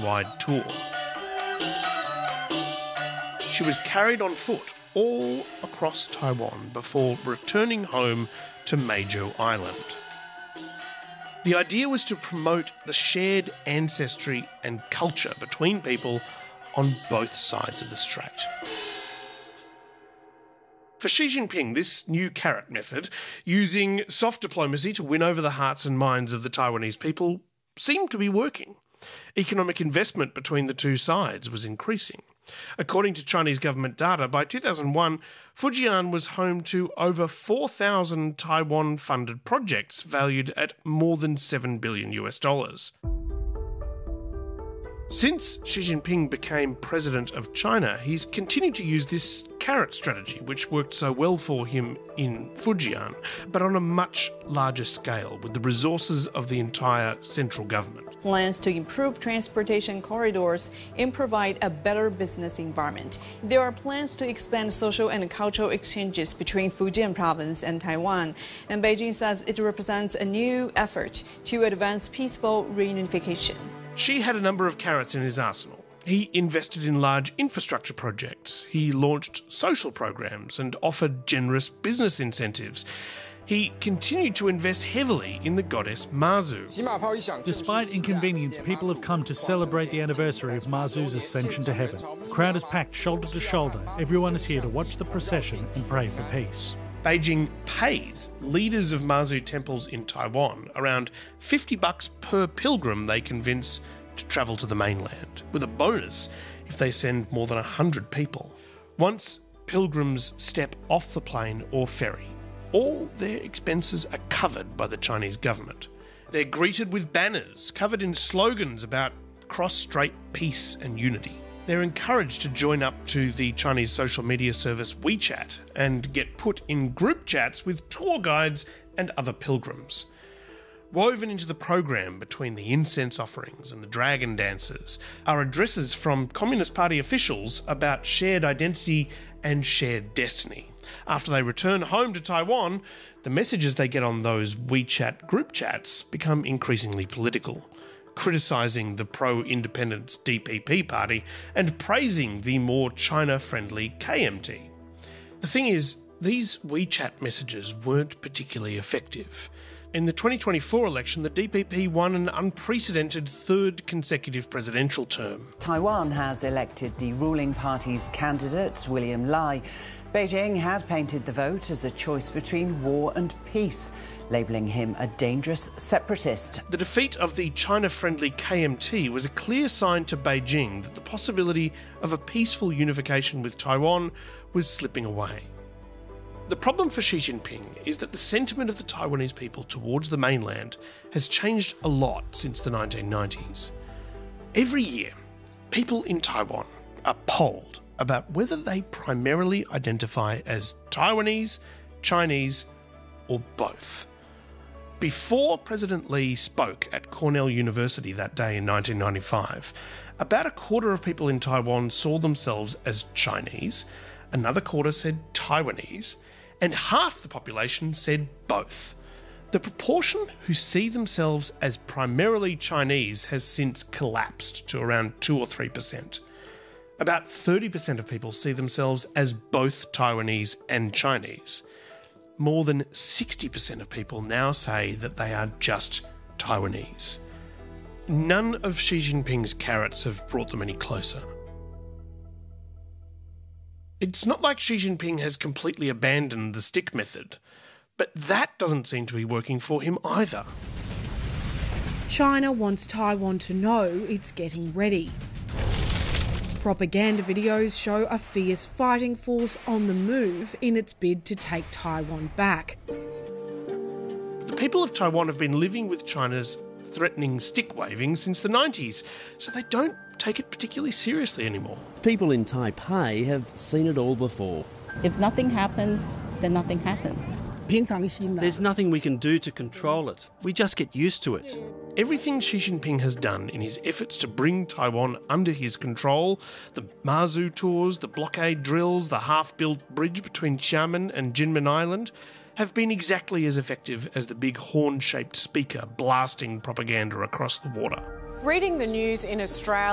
nationwide tour. She was carried on foot all across Taiwan before returning home to Meizhou Island. The idea was to promote the shared ancestry and culture between people on both sides of the strait. For Xi Jinping, this new carrot method, using soft diplomacy to win over the hearts and minds of the Taiwanese people, seemed to be working. Economic investment between the two sides was increasing. According to Chinese government data, by 2001, Fujian was home to over 4,000 Taiwan-funded projects valued at more than $7 billion. Since Xi Jinping became president of China, he's continued to use this carrot strategy, which worked so well for him in Fujian, but on a much larger scale, with the resources of the entire central government. Plans to improve transportation corridors and provide a better business environment. There are plans to expand social and cultural exchanges between Fujian province and Taiwan, and Beijing says it represents a new effort to advance peaceful reunification. Xi had a number of carrots in his arsenal. He invested in large infrastructure projects. He launched social programs and offered generous business incentives. He continued to invest heavily in the goddess Mazu. Despite inconvenience, people have come to celebrate the anniversary of Mazu's ascension to heaven. The crowd is packed shoulder to shoulder. Everyone is here to watch the procession and pray for peace. Beijing pays leaders of Mazu temples in Taiwan around $50 per pilgrim they convince to travel to the mainland, with a bonus if they send more than 100 people. Once pilgrims step off the plane or ferry, all their expenses are covered by the Chinese government. They're greeted with banners covered in slogans about cross-strait peace and unity. They're encouraged to join up to the Chinese social media service WeChat and get put in group chats with tour guides and other pilgrims. Woven into the program between the incense offerings and the dragon dances are addresses from Communist Party officials about shared identity and shared destiny. After they return home to Taiwan, the messages they get on those WeChat group chats become increasingly political, criticising the pro-independence DPP party and praising the more China-friendly KMT. The thing is, these WeChat messages weren't particularly effective. In the 2024 election, the DPP won an unprecedented third consecutive presidential term. Taiwan has elected the ruling party's candidate, William Lai. Beijing had painted the vote as a choice between war and peace, labelling him a dangerous separatist. The defeat of the China-friendly KMT was a clear sign to Beijing that the possibility of a peaceful unification with Taiwan was slipping away. The problem for Xi Jinping is that the sentiment of the Taiwanese people towards the mainland has changed a lot since the 1990s. Every year, people in Taiwan are polled about whether they primarily identify as Taiwanese, Chinese, or both. Before President Lee spoke at Cornell University that day in 1995, about a quarter of people in Taiwan saw themselves as Chinese, another quarter said Taiwanese, and half the population said both. The proportion who see themselves as primarily Chinese has since collapsed to around 2 or 3%. About 30% of people see themselves as both Taiwanese and Chinese. More than 60% of people now say that they are just Taiwanese. None of Xi Jinping's carrots have brought them any closer. It's not like Xi Jinping has completely abandoned the stick method, but that doesn't seem to be working for him either. China wants Taiwan to know it's getting ready. Propaganda videos show a fierce fighting force on the move in its bid to take Taiwan back. The people of Taiwan have been living with China's threatening stick waving since the 90s, so they don't take it particularly seriously anymore. People in Taipei have seen it all before. If nothing happens, then nothing happens. There's nothing we can do to control it. We just get used to it. Everything Xi Jinping has done in his efforts to bring Taiwan under his control, the Mazu tours, the blockade drills, the half-built bridge between Xiamen and Jinmen Island, have been exactly as effective as the big horn-shaped speaker blasting propaganda across the water. Reading the news in Australia